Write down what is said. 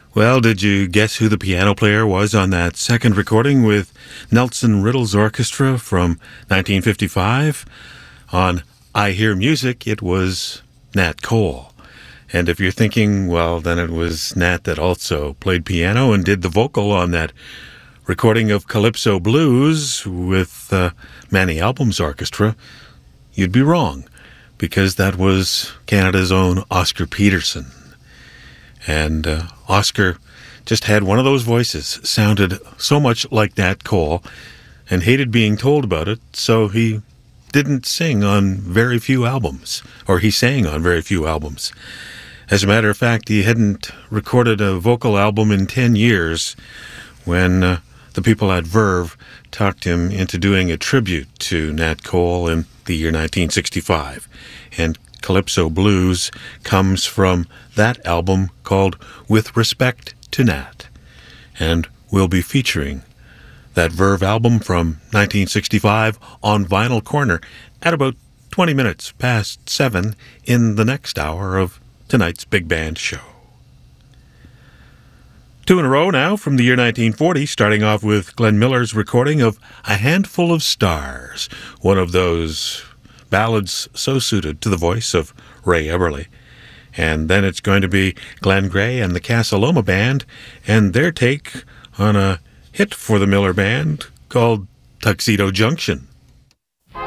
Well, did you guess who the piano player was on that second recording with Nelson Riddle's orchestra from 1955? On I Hear Music, it was Nat Cole. And if you're thinking, well, then it was Nat that also played piano and did the vocal on that recording of Calypso Blues with Manny Album's orchestra, you'd be wrong, because that was Canada's own Oscar Peterson. And Oscar just had one of those voices, sounded so much like Nat Cole, and hated being told about it, so he didn't sing on very few albums, or he sang on very few albums. As a matter of fact, he hadn't recorded a vocal album in 10 years when the people at Verve talked him into doing a tribute to Nat Cole in the year 1965. And Calypso Blues comes from that album called With Respect to Nat. And we'll be featuring that Verve album from 1965 on Vinyl Corner at about 20 minutes past 7 in the next hour of tonight's Big Band Show. Two in a row now from the year 1940, starting off with Glenn Miller's recording of A Handful of Stars, one of those ballads so suited to the voice of Ray Eberle. And then it's going to be Glenn Gray and the Casa Loma Band and their take on a hit for the Miller Band called Tuxedo Junction.